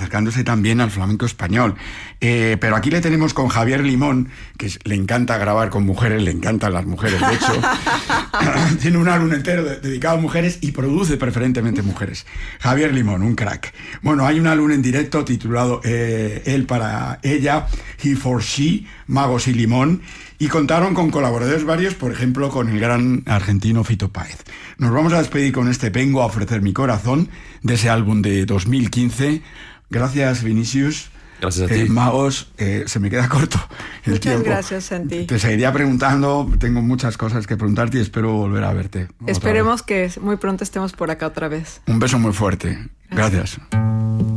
acercándose también al flamenco español. Pero aquí le tenemos con Javier Limón, que le encanta grabar con mujeres, le encantan las mujeres, de hecho. Tiene un álbum entero dedicado a mujeres y produce preferentemente mujeres. Javier Limón, un crack. Bueno, hay un álbum en directo titulado Él para ella, He for She, Magos y Limón, y contaron con colaboradores varios, por ejemplo, con el gran argentino Fito Páez. Nos vamos a despedir con este Vengo a ofrecer mi corazón, de ese álbum de 2015. Gracias, Vinicius. Gracias a ti. Magos, se me queda corto el Muchas tiempo. gracias, Santi. Te seguiría preguntando, tengo muchas cosas que preguntarte y espero volver a verte. Esperemos que muy pronto estemos por acá otra vez. Un beso muy fuerte. Gracias.